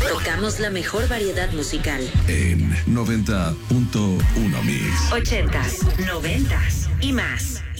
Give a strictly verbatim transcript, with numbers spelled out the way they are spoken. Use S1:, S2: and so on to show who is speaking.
S1: Tocamos la mejor variedad musical.
S2: En noventa punto uno Mix.
S1: Ochentas, noventas y más.